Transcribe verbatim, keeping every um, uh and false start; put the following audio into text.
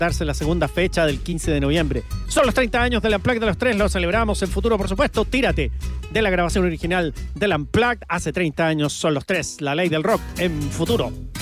darse la segunda fecha del quince de noviembre. Son los treinta años del Unplugged de los tres, lo celebramos en futuro, por supuesto. Tírate de la grabación original del Unplugged hace treinta años, son los tres, la ley del rock en futuro.